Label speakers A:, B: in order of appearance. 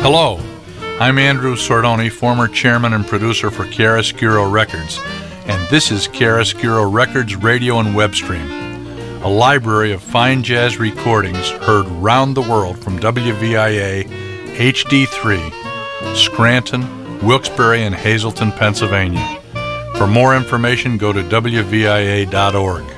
A: Hello, I'm Andrew Sordoni, former chairman and producer for Chiaroscuro Records, and this is Chiaroscuro Records Radio and Web Stream, a library of fine jazz recordings heard round the world from WVIA HD3, Scranton, Wilkes-Barre, and Hazleton, Pennsylvania. For more information, go to WVIA.org.